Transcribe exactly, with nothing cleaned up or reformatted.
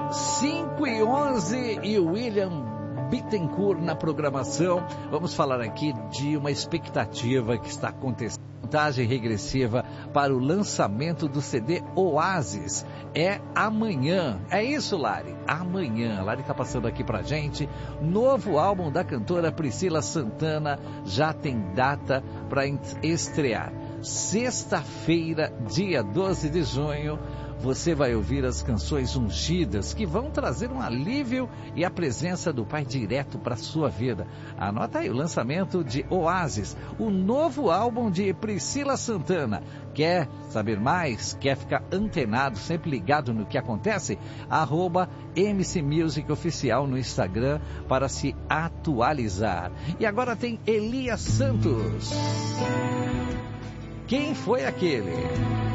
cinco e onze e o William Bittencourt na programação. Vamos falar aqui de uma expectativa que está acontecendo. Contagem regressiva para o lançamento do C D Oasis. É amanhã. É isso, Lari? Amanhã. A Lari está passando aqui pra gente. Novo álbum da cantora Priscila Santana já tem data para estrear. Sexta-feira, dia doze de junho. Você vai ouvir as canções ungidas que vão trazer um alívio e a presença do Pai direto para a sua vida. Anota aí o lançamento de Oasis, o novo álbum de Priscila Santana. Quer saber mais? Quer ficar antenado, sempre ligado no que acontece? Arroba M C Music Oficial no Instagram para se atualizar. E agora tem Elias Santos. Quem foi aquele?